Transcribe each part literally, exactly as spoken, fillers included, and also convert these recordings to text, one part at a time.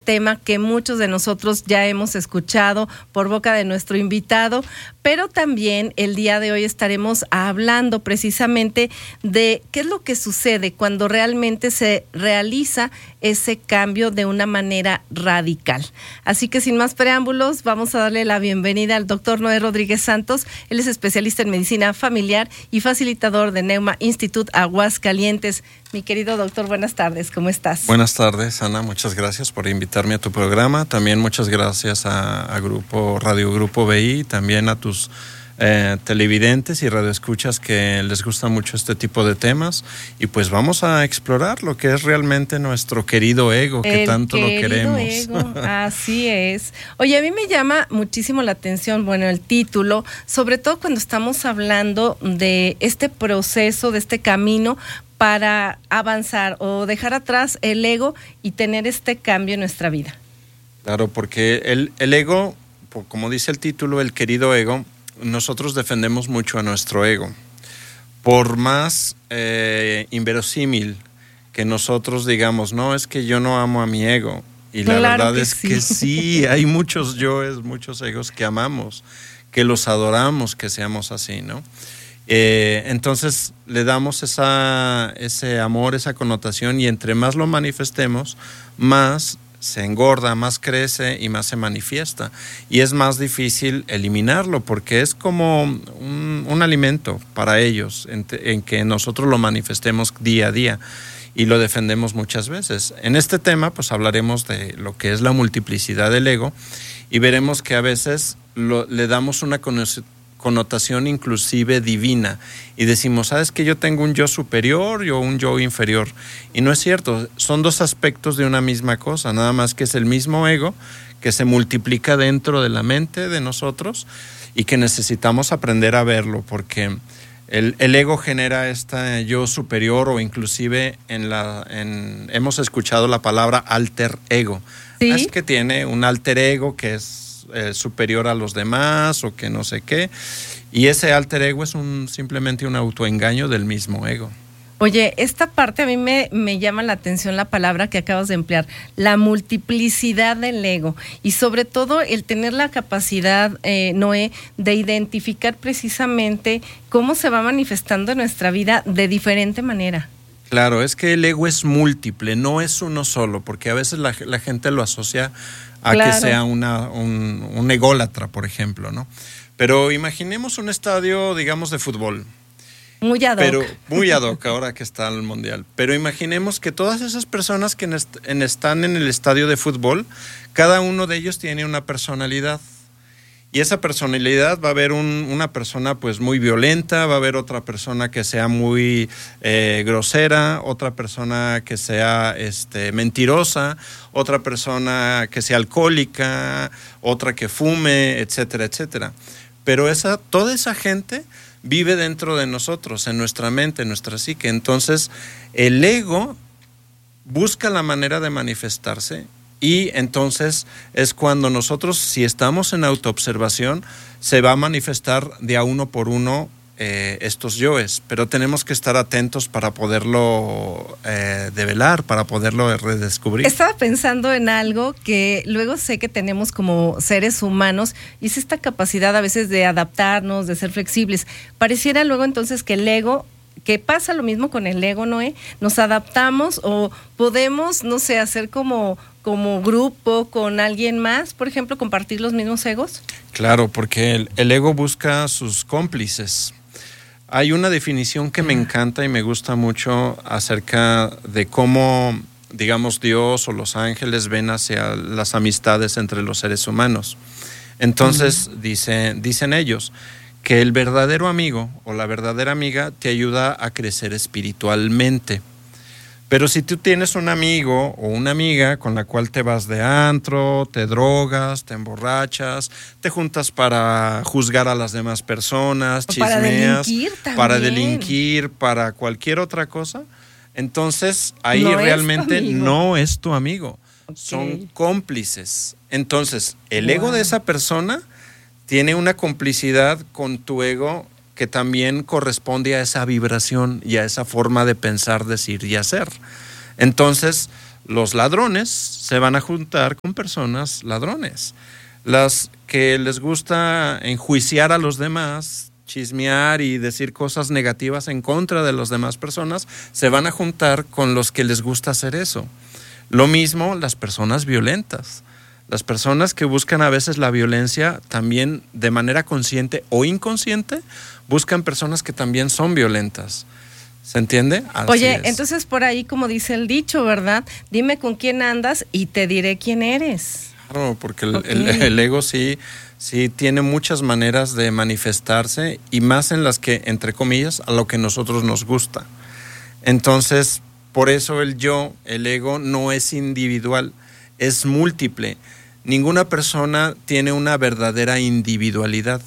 tema que muchos de nosotros ya hemos escuchado por boca de nuestro invitado, pero también el día de hoy estaremos hablando precisamente de qué es lo que sucede cuando realmente se realiza ese cambio de una manera radical. Así que sin más preámbulos, vamos a darle la bienvenida al doctor Noé Rodríguez Santos. Él es especialista en medicina familiar y facilitador de Neuma Institute Aguascalientes. Mi querido doctor, buenas tardes, ¿cómo estás? Buenas tardes, Ana, muchas gracias por invitarme a tu programa. También muchas gracias a, a Grupo Radio Grupo B I, también a tus eh, televidentes y radioescuchas que les gusta mucho este tipo de temas. Y pues vamos a explorar lo que es realmente nuestro querido ego, que El tanto lo queremos. Ego. Así es. Oye, a mí me llama muchísimo la atención, bueno, el título, sobre todo cuando estamos hablando de este proceso, de este camino para avanzar o dejar atrás el ego y tener este cambio en nuestra vida. Claro, porque el, el ego, como dice el título, el querido ego, nosotros defendemos mucho a nuestro ego. Por más eh, inverosímil que nosotros digamos, no, es que yo no amo a mi ego. Y la claro verdad que es sí. que sí, hay muchos yoes, muchos egos que amamos, que los adoramos, que seamos así, ¿no? Eh, entonces le damos esa, ese amor, esa connotación, y entre más lo manifestemos, más se engorda, más crece y más se manifiesta. Y es más difícil eliminarlo porque es como un, un alimento para ellos, en, en que nosotros lo manifestemos día a día y lo defendemos muchas veces. En este tema pues hablaremos de lo que es la multiplicidad del ego y veremos que a veces lo, le damos una connotación connotación inclusive divina y decimos, ¿sabes que yo tengo un yo superior y un yo inferior? Y no es cierto, son dos aspectos de una misma cosa, nada más que es el mismo ego que se multiplica dentro de la mente de nosotros y que necesitamos aprender a verlo, porque el, el ego genera este yo superior, o inclusive en la, en, hemos escuchado la palabra alter ego. ¿Sí? Es que tiene un alter ego que es Eh, superior a los demás o que no sé qué, y ese alter ego es un simplemente un autoengaño del mismo ego. Oye, esta parte a mí me, me llama la atención la palabra que acabas de emplear, la multiplicidad del ego, y sobre todo el tener la capacidad, eh, Noé, de identificar precisamente cómo se va manifestando en nuestra vida de diferente manera. Claro, es que el ego es múltiple, no es uno solo, porque a veces la, la gente lo asocia a claro. que sea una, un, un ególatra, por ejemplo, ¿no? Pero imaginemos un estadio, digamos, de fútbol. Muy ad hoc. Pero, muy ad hoc, ahora que está el Mundial. Pero imaginemos que todas esas personas que en est- en están en el estadio de fútbol, cada uno de ellos tiene una personalidad. Y esa personalidad va a haber un, una persona pues muy violenta, va a haber otra persona que sea muy eh, grosera, otra persona que sea este, mentirosa, otra persona que sea alcohólica, otra que fume, etcétera, etcétera. Pero esa, toda esa gente vive dentro de nosotros, en nuestra mente, en nuestra psique. Entonces, el ego busca la manera de manifestarse. Y entonces es cuando nosotros, si estamos en autoobservación, se va a manifestar de a uno por uno eh, estos yoes, pero tenemos que estar atentos para poderlo eh, develar, para poderlo redescubrir. Estaba pensando en algo que luego sé que tenemos como seres humanos, y es esta capacidad a veces de adaptarnos, de ser flexibles. Pareciera luego entonces que el ego, que pasa lo mismo con el ego, Noé, nos adaptamos o podemos, no sé, hacer como... como grupo, con alguien más, por ejemplo, compartir los mismos egos? Claro, porque el, el ego busca sus cómplices. Hay una definición que me encanta y me gusta mucho acerca de cómo, digamos, Dios o los ángeles ven hacia las amistades entre los seres humanos. Entonces, uh-huh. dice, dicen ellos que el verdadero amigo o la verdadera amiga te ayuda a crecer espiritualmente. Pero si tú tienes un amigo o una amiga con la cual te vas de antro, te drogas, te emborrachas, te juntas para juzgar a las demás personas, o chismeas, para delinquir también. para delinquir, para cualquier otra cosa, entonces ahí no realmente es no es tu amigo, okay. son cómplices. Entonces, el wow. ego de esa persona tiene una complicidad con tu ego que también corresponde a esa vibración y a esa forma de pensar, decir y hacer. Entonces, Los ladrones se van a juntar con personas ladrones. Las que les gusta enjuiciar a los demás, chismear y decir cosas negativas en contra de las demás personas, se van a juntar con los que les gusta hacer eso. Lo mismo las personas violentas. Las personas que buscan a veces la violencia también de manera consciente o inconsciente, buscan personas que también son violentas. ¿Se entiende? Así Oye, es. Entonces por ahí, como dice el dicho, ¿verdad? Dime con quién andas y te diré quién eres. Claro, porque el, Okay. el, el ego sí, sí tiene muchas maneras de manifestarse y más en las que, entre comillas, a lo que nosotros nos gusta. Entonces, por eso el yo, el ego, no es individual, es múltiple. Ninguna persona tiene una verdadera individualidad.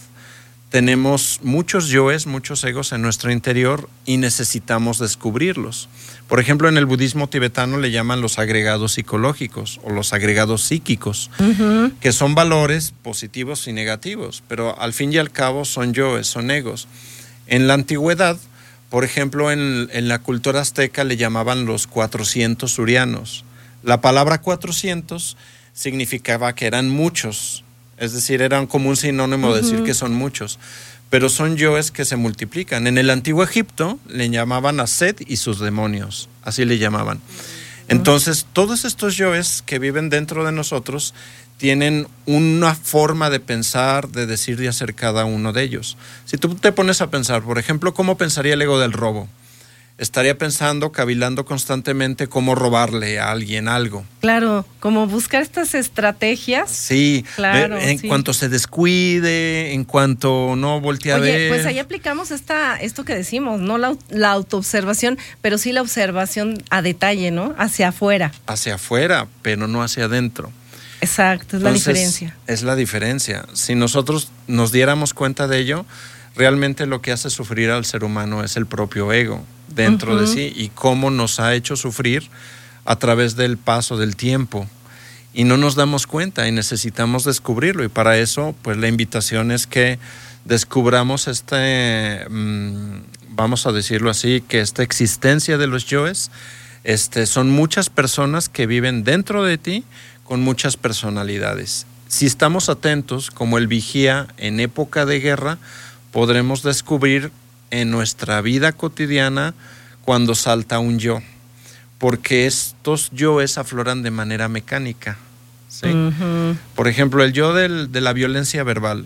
Tenemos muchos yoes, muchos egos en nuestro interior y necesitamos descubrirlos. Por ejemplo, en el budismo tibetano le llaman los agregados psicológicos o los agregados psíquicos, uh-huh. que son valores positivos y negativos, pero al fin y al cabo son yoes, son egos. En la antigüedad, por ejemplo, en, en la cultura azteca le llamaban los cuatrocientos surianos. La palabra cuatrocientos significaba que eran muchos, es decir, eran como un sinónimo uh-huh. de decir que son muchos, pero son yoes que se multiplican. En el antiguo Egipto le llamaban a Set y sus demonios, así le llamaban. Entonces, todos estos yoes que viven dentro de nosotros tienen una forma de pensar, de decir y hacer cada uno de ellos. Si tú te pones a pensar, por ejemplo, ¿cómo pensaría el ego del robo? Estaría pensando, cavilando constantemente cómo robarle a alguien algo. Claro, como buscar estas estrategias. Sí, claro, en sí. cuanto se descuide, en cuanto no voltee a Oye, ver. pues ahí aplicamos esta, esto que decimos, no la, la autoobservación, pero sí la observación a detalle, ¿no? Hacia afuera. Hacia afuera, pero no hacia adentro. Exacto, es Entonces, la diferencia. Es la diferencia. Si nosotros nos diéramos cuenta de ello, realmente lo que hace sufrir al ser humano es el propio ego dentro uh-huh. de sí y cómo nos ha hecho sufrir a través del paso del tiempo y no nos damos cuenta y necesitamos descubrirlo y para eso pues la invitación es que descubramos este, mmm, vamos a decirlo así, que esta existencia de los yoes este, son muchas personas que viven dentro de ti con muchas personalidades. Si estamos atentos, como el vigía en época de guerra, podremos descubrir en nuestra vida cotidiana cuando salta un yo, porque estos yoes afloran de manera mecánica, ¿sí? Uh-huh. Por ejemplo, el yo del, de la violencia verbal.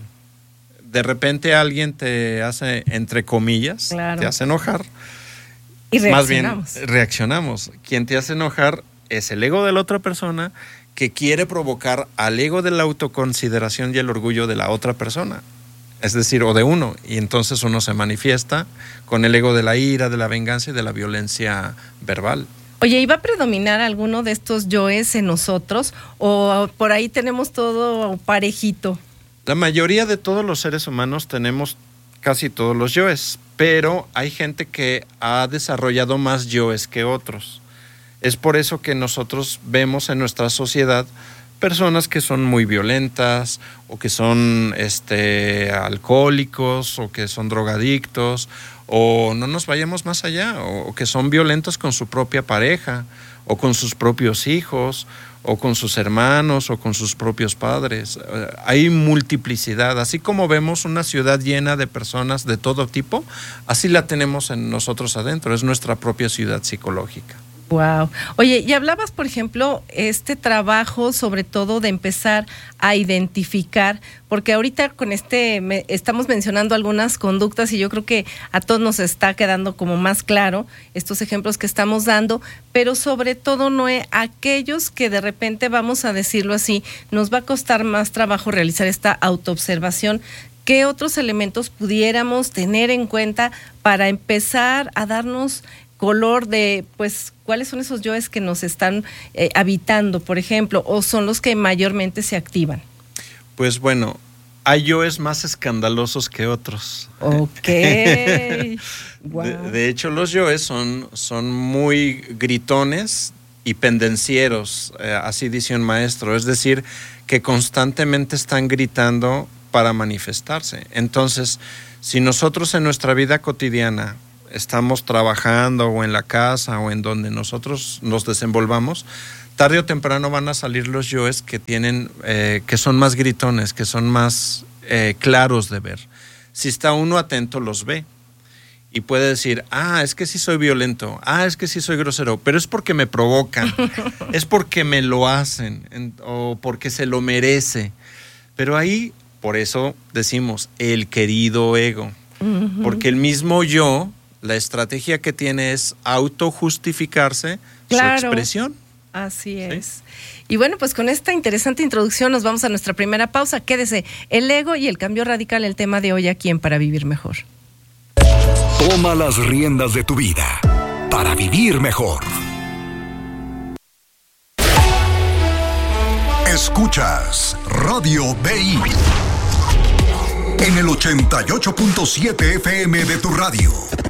De repente alguien te hace, entre comillas, claro. te hace enojar. Y Más bien, reaccionamos. reaccionamos. Quien te hace enojar es el ego de la otra persona que quiere provocar al ego de la autoconsideración y el orgullo de la otra persona. Es decir, o de uno, y entonces uno se manifiesta con el ego de la ira, de la venganza y de la violencia verbal. Oye, ¿y va a predominar alguno de estos yoes en nosotros o por ahí tenemos todo parejito? La mayoría de todos los seres humanos tenemos casi todos los yoes, pero hay gente que ha desarrollado más yoes que otros. Es por eso que nosotros vemos en nuestra sociedad personas que son muy violentas o que son este, alcohólicos o que son drogadictos o no nos vayamos más allá o, o que son violentos con su propia pareja o con sus propios hijos o con sus hermanos o con sus propios padres. Uh, hay multiplicidad, así como vemos una ciudad llena de personas de todo tipo, así la tenemos en nosotros adentro, es nuestra propia ciudad psicológica. Wow. Oye, y hablabas, por ejemplo, este trabajo, sobre todo de empezar a identificar, porque ahorita con este me, estamos mencionando algunas conductas y yo creo que a todos nos está quedando como más claro estos ejemplos que estamos dando, pero sobre todo, Noé, aquellos que de repente, vamos a decirlo así, nos va a costar más trabajo realizar esta autoobservación. ¿Qué otros elementos pudiéramos tener en cuenta para empezar a darnos color de, pues, cuáles son esos yoes que nos están eh, habitando, por ejemplo, o son los que mayormente se activan? Pues bueno, hay yoes más escandalosos que otros. Ok. Wow. de, de hecho, los yoes son, son muy gritones y pendencieros, eh, así dice un maestro, es decir, que constantemente están gritando para manifestarse. Entonces, si nosotros en nuestra vida cotidiana estamos trabajando o en la casa o en donde nosotros nos desenvolvamos, tarde o temprano van a salir los yoes que tienen, eh, que son más gritones, que son más eh, claros de ver. Si está uno atento, los ve. Y puede decir, ah, es que sí soy violento, ah, es que sí soy grosero, pero es porque me provocan, es porque me lo hacen, en, o porque se lo merece. Pero ahí, por eso decimos, el querido ego. Uh-huh. Porque el mismo yo, la estrategia que tiene es autojustificarse, claro, su expresión. Así es. ¿Sí? Y bueno, pues con esta interesante introducción nos vamos a nuestra primera pausa. Quédese, el ego y el cambio radical, el tema de hoy aquí en Para Vivir Mejor. Toma las riendas de tu vida para vivir mejor. Escuchas Radio B I en el ochenta y ocho punto siete F M de tu radio.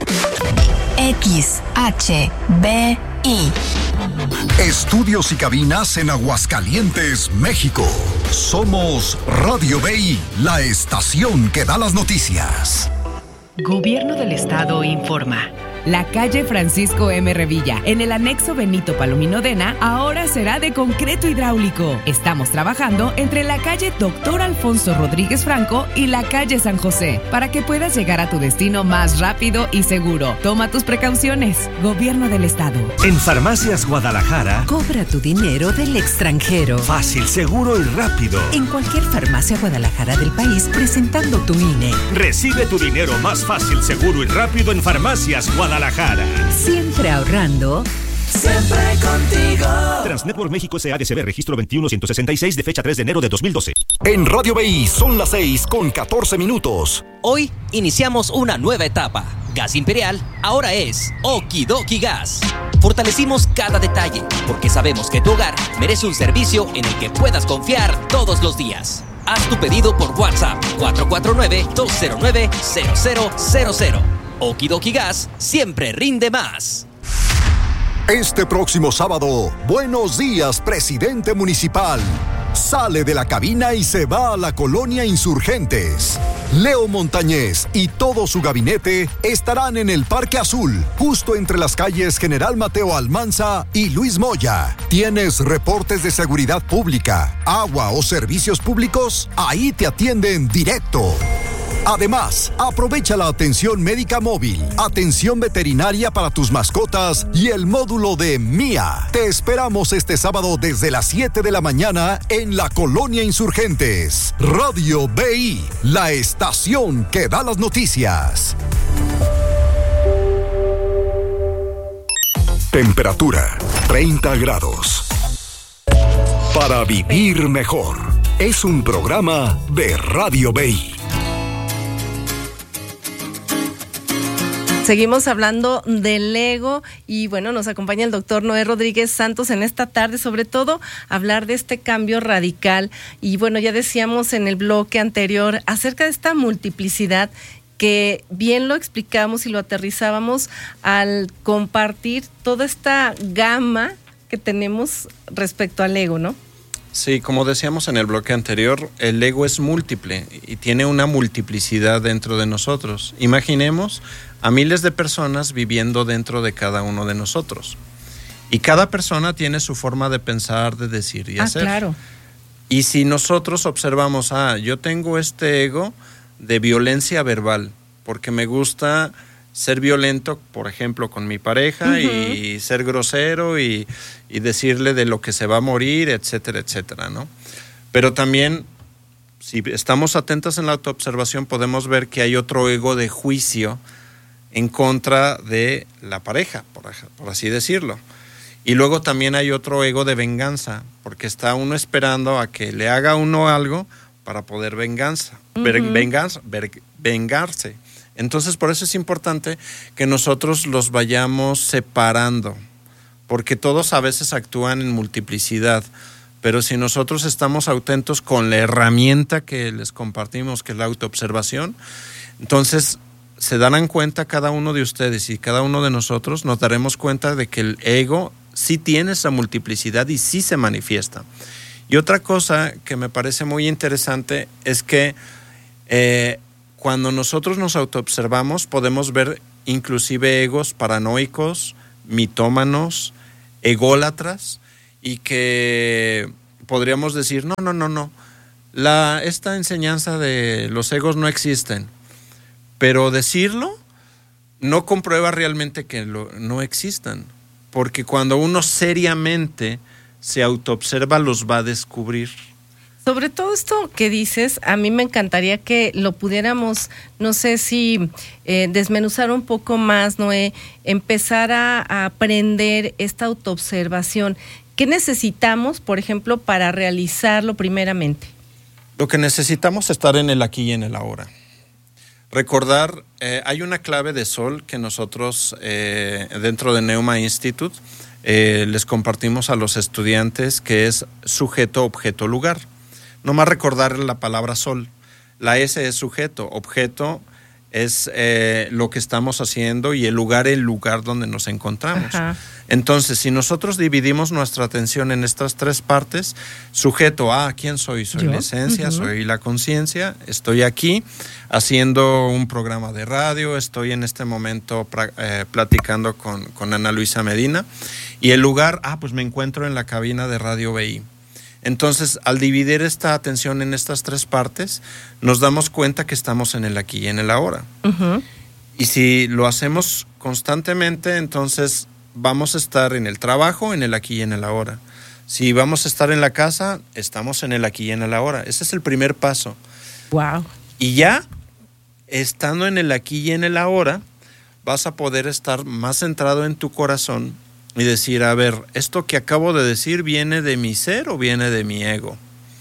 X H B I. Estudios y cabinas en Aguascalientes, México. Somos Radio B I, la estación que da las noticias. Gobierno del Estado informa. La calle Francisco M. Revilla, en el anexo Benito Palomino Dena, ahora será de concreto hidráulico. Estamos trabajando entre la calle Doctor Alfonso Rodríguez Franco y la calle San José, para que puedas llegar a tu destino más rápido y seguro. Toma tus precauciones. Gobierno del Estado. En Farmacias Guadalajara, cobra tu dinero del extranjero. Fácil, seguro y rápido. En cualquier farmacia Guadalajara del país, presentando tu I N E. Recibe tu dinero más fácil, seguro y rápido en Farmacias Guadalajara. Siempre ahorrando, siempre contigo. Transnetwork México S A D C B, registro veintiuno ciento sesenta y seis de fecha tres de enero de dos mil doce. En Radio B I son las seis con catorce minutos. Hoy iniciamos una nueva etapa. Gas Imperial ahora es Okidoki Gas. Fortalecimos cada detalle porque sabemos que tu hogar merece un servicio en el que puedas confiar todos los días. Haz tu pedido por WhatsApp cuatro cuatro nueve, dos cero nueve, cero cero cero cero. Okidoki Gas siempre rinde más. Este próximo sábado, Buenos Días, Presidente Municipal. Sale de la cabina y se va a la colonia Insurgentes. Leo Montañez y todo su gabinete estarán en el Parque Azul, justo entre las calles General Mateo Almanza y Luis Moya. ¿Tienes reportes de seguridad pública, agua o servicios públicos? Ahí te atienden directo. Además, aprovecha la atención médica móvil, atención veterinaria para tus mascotas y el módulo de Mía. Te esperamos este sábado desde las siete de la mañana en la Colonia Insurgentes. Radio B I, la estación que da las noticias. Temperatura treinta grados. Para vivir mejor. Es un programa de Radio B I. Seguimos hablando del ego y bueno, nos acompaña el doctor Noé Rodríguez Santos en esta tarde, sobre todo hablar de este cambio radical. Y bueno, ya decíamos en el bloque anterior acerca de esta multiplicidad que bien lo explicamos y lo aterrizábamos al compartir toda esta gama que tenemos respecto al ego, ¿no? Sí, como decíamos en el bloque anterior, el ego es múltiple y tiene una multiplicidad dentro de nosotros. Imaginemos a miles de personas viviendo dentro de cada uno de nosotros. Y cada persona tiene su forma de pensar, de decir y ah, hacer. Claro. Y si nosotros observamos, ah, yo tengo este ego de violencia verbal, porque me gusta ser violento, por ejemplo, con mi pareja, uh-huh. y ser grosero y, y decirle de lo que se va a morir, etcétera, etcétera, ¿no? Pero también, si estamos atentos en la autoobservación, podemos ver que hay otro ego de juicio en contra de la pareja, por, por así decirlo. Y luego también hay otro ego de venganza, porque está uno esperando a que le haga uno algo para poder venganza, uh-huh. venganza, vengarse. Entonces, por eso es importante que nosotros los vayamos separando, porque todos a veces actúan en multiplicidad, pero si nosotros estamos atentos con la herramienta que les compartimos, que es la autoobservación, entonces se darán cuenta cada uno de ustedes y cada uno de nosotros nos daremos cuenta de que el ego sí tiene esa multiplicidad y sí se manifiesta. Y otra cosa que me parece muy interesante es que eh, cuando nosotros nos autoobservamos podemos ver inclusive egos paranoicos, mitómanos, ególatras, y que podríamos decir, no, no, no, no, la, esta enseñanza de los egos no existen, pero decirlo no comprueba realmente que lo, no existan, porque cuando uno seriamente se autoobserva los va a descubrir. Sobre todo esto que dices, a mí me encantaría que lo pudiéramos, no sé si eh, desmenuzar un poco más, Noé, empezar a, a aprender esta autoobservación. ¿Qué necesitamos, por ejemplo, para realizarlo primeramente? Lo que necesitamos es estar en el aquí y en el ahora. Recordar, eh, hay una clave de sol que nosotros eh, dentro de Neuma Institute eh, les compartimos a los estudiantes, que es sujeto, objeto, lugar. Nomás recordar la palabra sol. La S es sujeto, objeto es eh, lo que estamos haciendo y el lugar, el lugar donde nos encontramos. Ajá. Entonces, si nosotros dividimos nuestra atención en estas tres partes, sujeto, ah, ¿quién soy? Soy ¿Yo? La esencia, uh-huh. soy la conciencia, estoy aquí haciendo un programa de radio, estoy en este momento pra, eh, platicando con, con Ana Luisa Medina, y el lugar, ah, pues me encuentro en la cabina de Radio B I. Entonces, al dividir esta atención en estas tres partes, nos damos cuenta que estamos en el aquí y en el ahora. Uh-huh. Y si lo hacemos constantemente, entonces vamos a estar en el trabajo, en el aquí y en el ahora. Si vamos a estar en la casa, estamos en el aquí y en el ahora. Ese es el primer paso. Wow. Y ya, estando en el aquí y en el ahora, vas a poder estar más centrado en tu corazón y decir, a ver, ¿esto que acabo de decir viene de mi ser o viene de mi ego?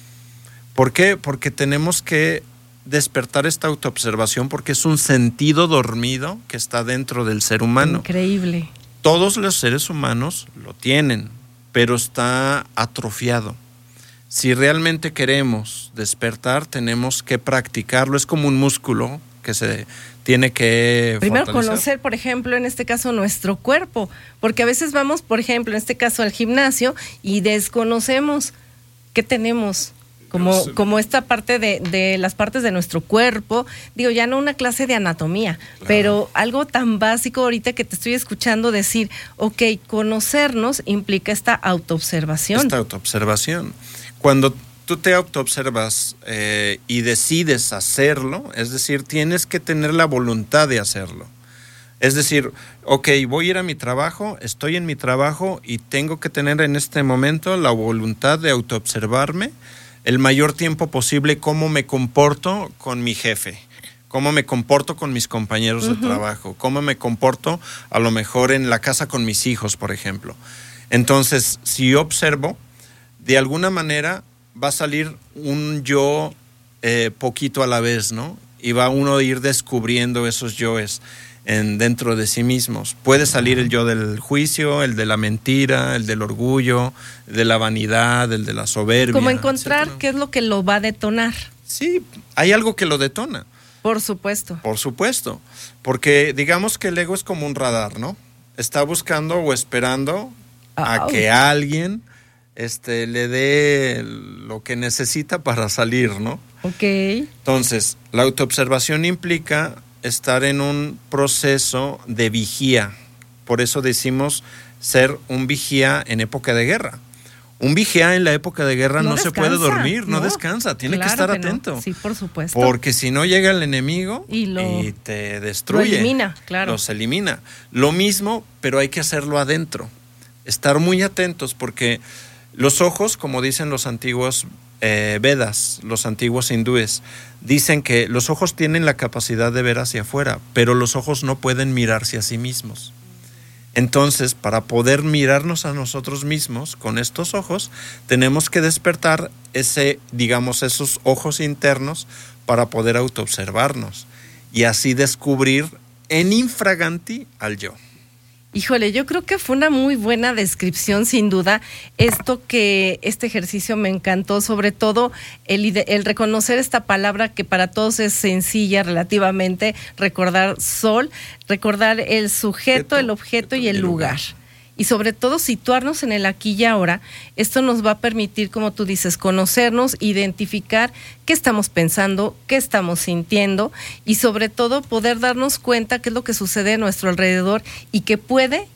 ¿Por qué? Porque tenemos que despertar esta autoobservación, porque es un sentido dormido que está dentro del ser humano. Increíble. Todos los seres humanos lo tienen, pero está atrofiado. Si realmente queremos despertar, tenemos que practicarlo. Es como un músculo que se tiene que primero fortalecer. Conocer, por ejemplo, en este caso nuestro cuerpo, porque a veces vamos, por ejemplo, en este caso al gimnasio y desconocemos qué tenemos, como, como esta parte de, de las partes de nuestro cuerpo. Digo, ya no una clase de anatomía, claro, pero algo tan básico ahorita que te estoy escuchando decir, ok, conocernos implica esta autoobservación. Esta autoobservación. Cuando tú te autoobservas eh, y decides hacerlo, es decir, tienes que tener la voluntad de hacerlo. Es decir, ok, voy a ir a mi trabajo, estoy en mi trabajo y tengo que tener en este momento la voluntad de autoobservarme el mayor tiempo posible, cómo me comporto con mi jefe, cómo me comporto con mis compañeros uh-huh. de trabajo, cómo me comporto a lo mejor en la casa con mis hijos, por ejemplo. Entonces, si yo observo, de alguna manera va a salir un yo eh, poquito a la vez, ¿no? Y va uno a ir descubriendo esos yoes en, dentro de sí mismos. Puede salir el yo del juicio, el de la mentira, el del orgullo, de la vanidad, el de la soberbia. Como encontrar etcétera. Qué es lo que lo va a detonar. Sí, hay algo que lo detona. Por supuesto. Por supuesto. Porque digamos que el ego es como un radar, ¿no? Está buscando o esperando oh. a que alguien este, le dé lo que necesita para salir, ¿no? Ok. Entonces, la autoobservación implica estar en un proceso de vigía. Por eso decimos ser un vigía en época de guerra. Un vigía en la época de guerra no, no se puede dormir, no, no descansa, tiene claro que estar que atento. No. Sí, por supuesto. Porque si no llega el enemigo y, lo, y te destruye. Lo elimina, claro. Los elimina. Lo mismo, pero hay que hacerlo adentro. Estar muy atentos porque los ojos, como dicen los antiguos eh, Vedas, los antiguos hindúes, dicen que los ojos tienen la capacidad de ver hacia afuera, pero los ojos no pueden mirarse a sí mismos. Entonces, para poder mirarnos a nosotros mismos con estos ojos, tenemos que despertar ese, digamos, esos ojos internos para poder autoobservarnos y así descubrir en infraganti al yo. Híjole, yo creo que fue una muy buena descripción, sin duda. Esto que, este ejercicio me encantó, sobre todo el, el reconocer esta palabra que para todos es sencilla relativamente, recordar sol, recordar el sujeto, el objeto y el lugar. Y sobre todo situarnos en el aquí y ahora. Esto nos va a permitir, como tú dices, conocernos, identificar qué estamos pensando, qué estamos sintiendo y sobre todo poder darnos cuenta qué es lo que sucede a nuestro alrededor y que puede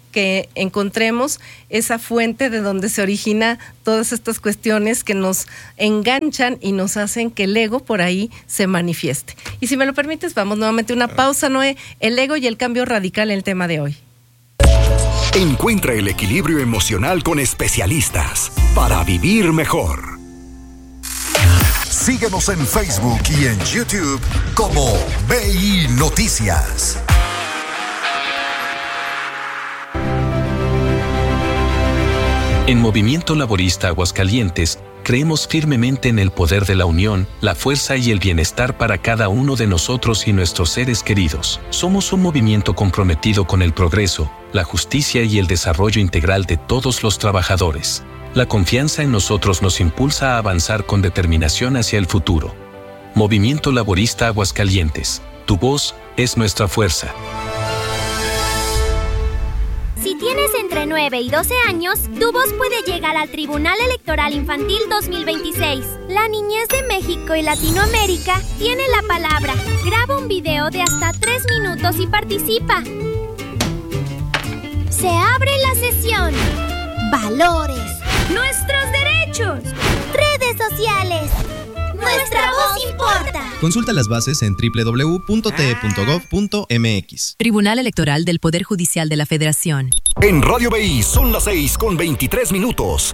que encontremos esa fuente de donde se origina todas estas cuestiones que nos enganchan y nos hacen que el ego por ahí se manifieste. Y si me lo permites, vamos nuevamente a una pausa, Noé. El ego y el cambio radical en el tema de hoy. Encuentra el equilibrio emocional con especialistas para vivir mejor. Síguenos en Facebook y en YouTube como B I Noticias. En Movimiento Laborista Aguascalientes, creemos firmemente en el poder de la unión, la fuerza y el bienestar para cada uno de nosotros y nuestros seres queridos. Somos un movimiento comprometido con el progreso, la justicia y el desarrollo integral de todos los trabajadores. La confianza en nosotros nos impulsa a avanzar con determinación hacia el futuro. Movimiento Laborista Aguascalientes. Tu voz es nuestra fuerza. Si tienes entre nueve y doce años, tu voz puede llegar al Tribunal Electoral Infantil dos mil veintiséis. La niñez de México y Latinoamérica tiene la palabra. Graba un video de hasta tres minutos y participa. Se abre la sesión. Valores. Nuestros derechos. Redes sociales. Nuestra voz importa. Consulta las bases en doble u doble u doble u punto t e punto gov punto m x. Tribunal Electoral del Poder Judicial de la Federación. En Radio B I son las seis con veintitrés minutos.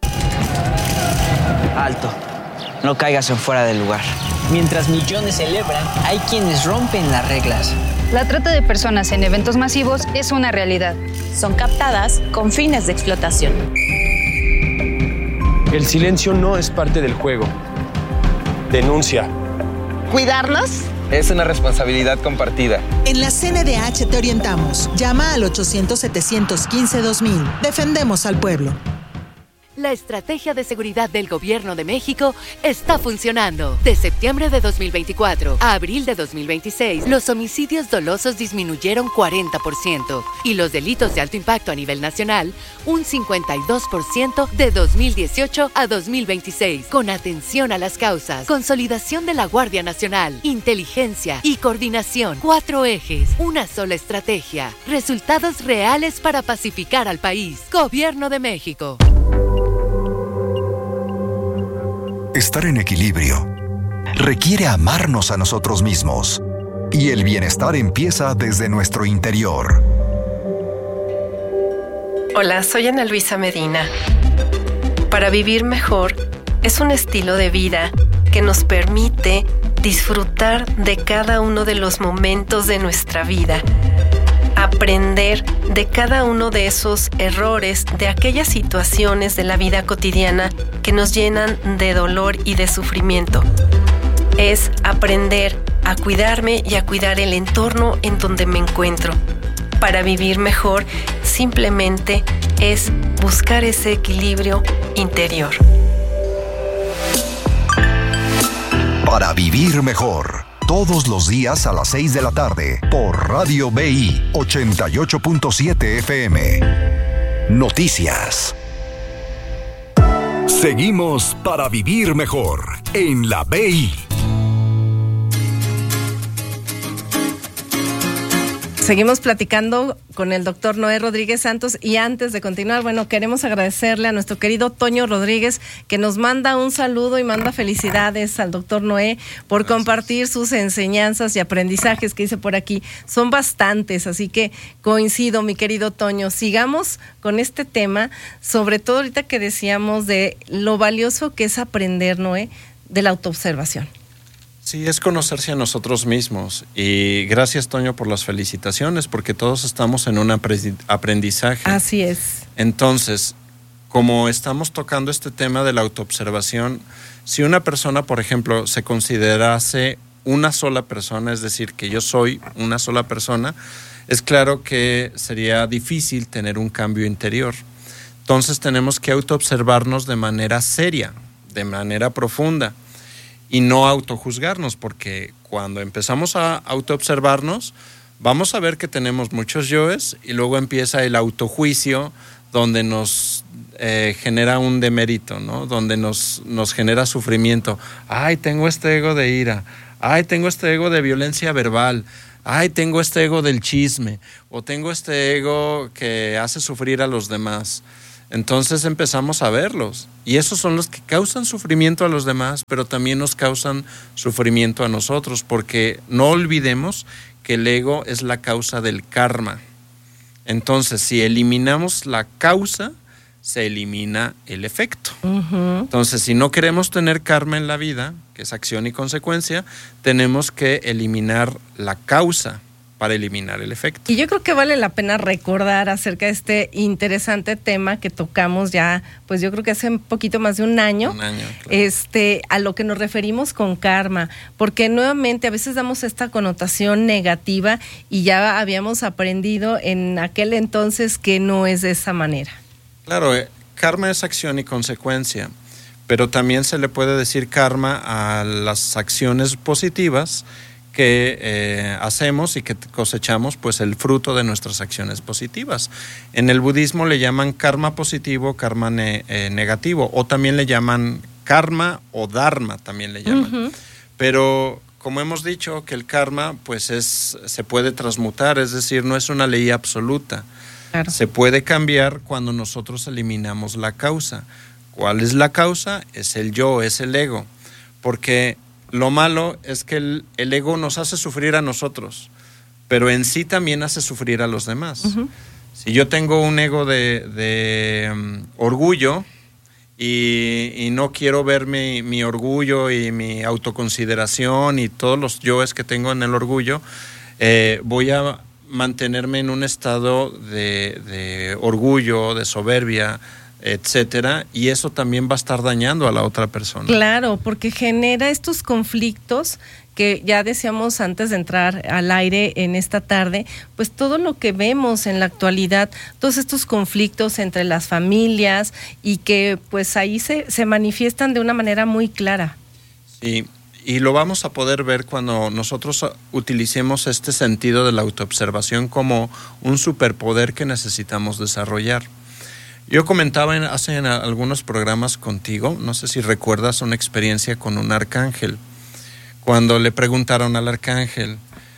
Alto. No caigas en fuera del lugar. Mientras millones celebran, hay quienes rompen las reglas. La trata de personas en eventos masivos es una realidad. Son captadas con fines de explotación. El silencio no es parte del juego. Denuncia. ¿Cuidarnos? Es una responsabilidad compartida. En la C N D H te orientamos. Llama al ochocientos, setecientos quince, dos mil. Defendemos al pueblo. La estrategia de seguridad del Gobierno de México está funcionando. De septiembre de dos mil veinticuatro a abril de dos mil veintiséis, los homicidios dolosos disminuyeron cuarenta por ciento y los delitos de alto impacto a nivel nacional un cincuenta y dos por ciento de dos mil dieciocho a dos mil veintiséis. Con atención a las causas, consolidación de la Guardia Nacional, inteligencia y coordinación. Cuatro ejes, una sola estrategia. Resultados reales para pacificar al país. Gobierno de México. Estar en equilibrio requiere amarnos a nosotros mismos. Y el bienestar empieza desde nuestro interior. Hola, soy Ana Luisa Medina. Para vivir mejor es un estilo de vida que nos permite disfrutar de cada uno de los momentos de nuestra vida. Aprender de cada uno de esos errores, de aquellas situaciones de la vida cotidiana que nos llenan de dolor y de sufrimiento. Es aprender a cuidarme y a cuidar el entorno en donde me encuentro. Para vivir mejor, simplemente es buscar ese equilibrio interior. Para vivir mejor. Todos los días a las seis de la tarde por Radio B I ochenta y ocho punto siete F M. Noticias. Seguimos para vivir mejor en la B I. Seguimos platicando con el doctor Noé Rodríguez Santos y antes de continuar, bueno, queremos agradecerle a nuestro querido Toño Rodríguez que nos manda un saludo y manda felicidades al doctor Noé por Gracias. Compartir sus enseñanzas y aprendizajes que dice por aquí. Son bastantes, así que coincido, mi querido Toño. Sigamos con este tema, sobre todo ahorita que decíamos de lo valioso que es aprender, Noé, de la autoobservación. Sí, es conocerse a nosotros mismos y gracias, Toño, por las felicitaciones porque todos estamos en un aprendizaje. Así es. Entonces, como estamos tocando este tema de la autoobservación, si una persona, por ejemplo, se considerase una sola persona, es decir, que yo soy una sola persona, es claro que sería difícil tener un cambio interior. Entonces tenemos que autoobservarnos de manera seria, de manera profunda. Y no autojuzgarnos, porque cuando empezamos a autoobservarnos, vamos a ver que tenemos muchos yoes y luego empieza el autojuicio donde nos eh, genera un demérito, ¿no? Donde nos, nos genera sufrimiento. Ay, tengo este ego de ira. Ay, tengo este ego de violencia verbal. ay, tengo este ego del chisme, o tengo este ego que hace sufrir a los demás. Entonces empezamos a verlos, y esos son los que causan sufrimiento a los demás, pero también nos causan sufrimiento a nosotros, porque no olvidemos que el ego es la causa del karma. Entonces, si eliminamos la causa, se elimina el efecto. Uh-huh. Entonces, si no queremos tener karma en la vida, que es acción y consecuencia, tenemos que eliminar la causa para eliminar el efecto. Y yo creo que vale la pena recordar acerca de este interesante tema que tocamos ya, pues yo creo que hace un poquito más de un año, un año claro. este, a lo que nos referimos con karma, porque nuevamente a veces damos esta connotación negativa y ya habíamos aprendido en aquel entonces que no es de esa manera. Claro, eh, karma es acción y consecuencia, pero también se le puede decir karma a las acciones positivas que eh, hacemos y que cosechamos, pues el fruto de nuestras acciones positivas. En el budismo le llaman karma positivo, karma ne- eh, negativo, o también le llaman karma o dharma, también le llaman. Uh-huh. Pero como hemos dicho, que el karma pues es, se puede transmutar, es decir, no es una ley absoluta. Claro. Se puede cambiar cuando nosotros eliminamos la causa. ¿Cuál es la causa? Es el yo, es el ego. Porque lo malo es que el, el ego nos hace sufrir a nosotros, pero en sí también hace sufrir a los demás. Uh-huh. Si yo tengo un ego de, de um, orgullo y, y no quiero ver mi, mi orgullo y mi autoconsideración y todos los yoes que tengo en el orgullo, eh, voy a mantenerme en un estado de, de orgullo, de soberbia, etcétera, y eso también va a estar dañando a la otra persona. Claro, porque genera estos conflictos que ya decíamos antes de entrar al aire en esta tarde, pues todo lo que vemos en la actualidad, todos estos conflictos entre las familias y que pues ahí se, se manifiestan de una manera muy clara. Sí. Y lo vamos a poder ver cuando nosotros utilicemos este sentido de la autoobservación como un superpoder que necesitamos desarrollar. Yo comentaba en, hace en algunos programas contigo, no sé si recuerdas una experiencia con un arcángel. Cuando le preguntaron al arcángel,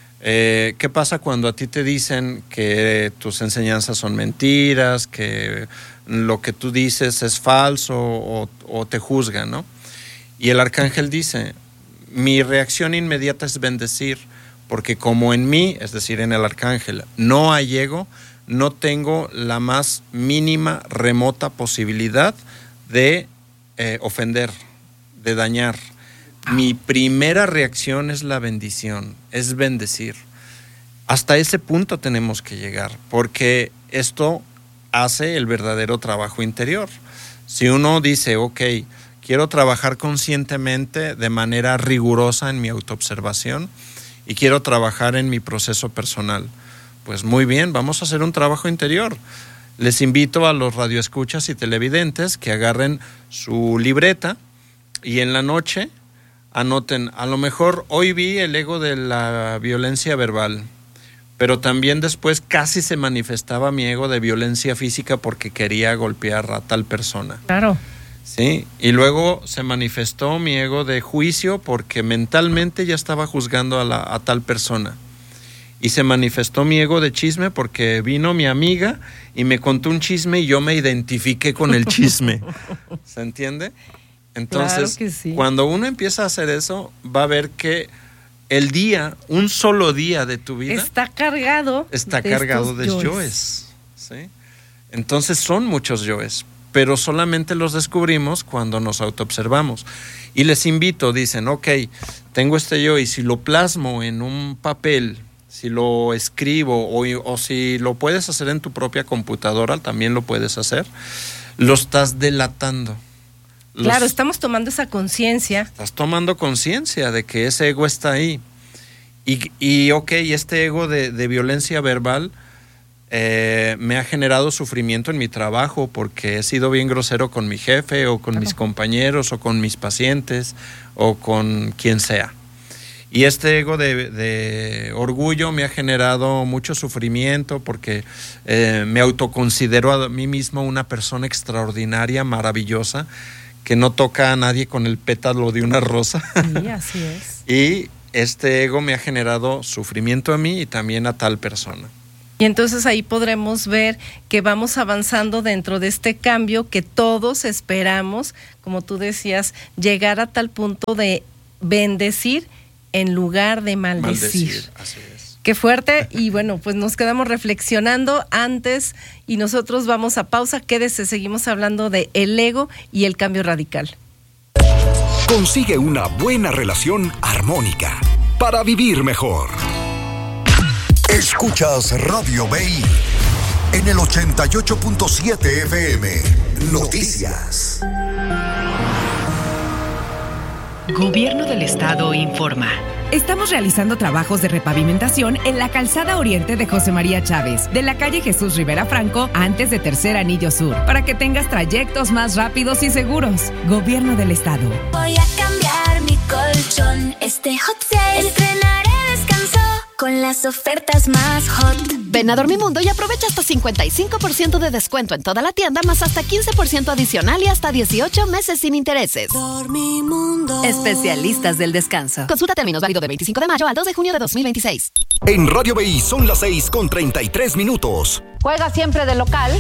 eh, ¿qué pasa cuando a ti te dicen que tus enseñanzas son mentiras, que lo que tú dices es falso o, o te juzgan, ¿no? Y el arcángel dice, mi reacción inmediata es bendecir, porque como en mí, es decir, en el arcángel, no hay ego, no tengo la más mínima, remota posibilidad de eh, ofender, de dañar. Mi primera reacción es la bendición, es bendecir. Hasta ese punto tenemos que llegar, porque esto hace el verdadero trabajo interior. Si uno dice, ok, quiero trabajar conscientemente de manera rigurosa en mi autoobservación y quiero trabajar en mi proceso personal. Pues muy bien, vamos a hacer un trabajo interior. Les invito a los radioescuchas y televidentes que agarren su libreta y en la noche anoten, a lo mejor hoy vi el ego de la violencia verbal, pero también después casi se manifestaba mi ego de violencia física porque quería golpear a tal persona. Claro. Sí, y luego se manifestó mi ego de juicio porque mentalmente ya estaba juzgando a, la, a tal persona. Y se manifestó mi ego de chisme porque vino mi amiga y me contó un chisme y yo me identifiqué con el chisme. ¿Se entiende? Entonces, claro que sí. Cuando uno empieza a hacer eso, va a ver que el día, un solo día de tu vida está cargado está de cargado de yoes. yoes, ¿sí? Entonces son muchos yoes, pero solamente los descubrimos cuando nos autoobservamos. Y les invito, dicen, ok, tengo este yo y si lo plasmo en un papel, si lo escribo o, o si lo puedes hacer en tu propia computadora, también lo puedes hacer, lo estás delatando. Los, claro, estamos tomando esa conciencia. Estás tomando conciencia de que ese ego está ahí. Y, y ok, este ego de, de violencia verbal eh, me ha generado sufrimiento en mi trabajo porque he sido bien grosero con mi jefe o con claro. mis compañeros o con mis pacientes o con quien sea. Y este ego de, de orgullo me ha generado mucho sufrimiento porque eh, me autoconsidero a mí mismo una persona extraordinaria, maravillosa, que no toca a nadie con el pétalo de una rosa. Sí, así es. Y este ego me ha generado sufrimiento a mí y también a tal persona. Y entonces ahí podremos ver que vamos avanzando dentro de este cambio que todos esperamos, como tú decías, llegar a tal punto de bendecir en lugar de maldecir. Maldecir, así es. Qué fuerte. Y bueno, pues nos quedamos reflexionando antes y nosotros vamos a pausa. Quédese, seguimos hablando de el ego y el cambio radical. Consigue una buena relación armónica para vivir mejor. Escuchas Radio B I en el ochenta y ocho punto siete F M. Noticias. Gobierno del Estado informa. Estamos realizando trabajos de repavimentación en la calzada oriente de José María Chávez, de la calle Jesús Rivera Franco, antes de Tercer Anillo Sur, para que tengas trayectos más rápidos y seguros. Gobierno del Estado. Voy a cambiar mi colchón, este hot sale. Estrenaré descanso con las ofertas más hot. Ven a Dormimundo y aprovecha hasta cincuenta y cinco por ciento de descuento en toda la tienda, más hasta quince por ciento adicional y hasta dieciocho meses sin intereses. Dormimundo. Especialistas del descanso. Consulta términos, válido de veinticinco de mayo al dos de junio de dos mil veintiséis. En Radio B I son las seis con treinta y tres minutos. Juega siempre de local